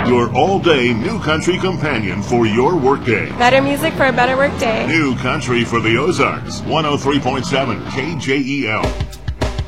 Your all-day New Country companion for your workday. Better music for a better workday. New Country for the Ozarks. 103.7 KJEL.